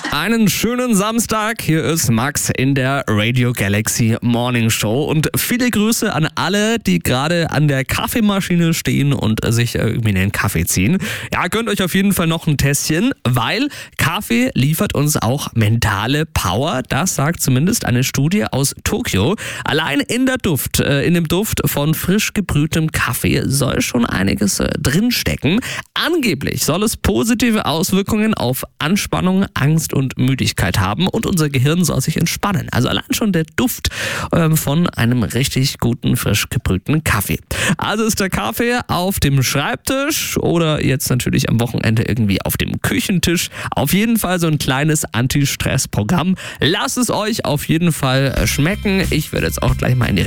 Einen schönen Samstag. Hier ist Max in der Radio Galaxy Morning Show. Und viele Grüße an alle, die gerade an der Kaffeemaschine stehen und sich irgendwie einen Kaffee ziehen. Ja, gönnt euch auf jeden Fall noch ein Tässchen, weil Kaffee liefert uns auch mentale Power. Das sagt zumindest eine Studie aus Tokio. Allein in dem Duft von frisch gebrühtem Kaffee soll schon einiges drinstecken. Angeblich soll es positive Auswirkungen auf Anspannung, Angst und Müdigkeit haben und unser Gehirn soll sich entspannen. Also allein schon der Duft von einem richtig guten, frisch gebrühten Kaffee. Also ist der Kaffee auf dem Schreibtisch oder jetzt natürlich am Wochenende irgendwie auf dem Küchentisch. Auf jeden Fall so ein kleines Anti-Stress-Programm. Lasst es euch auf jeden Fall schmecken. Ich werde jetzt auch gleich mal in die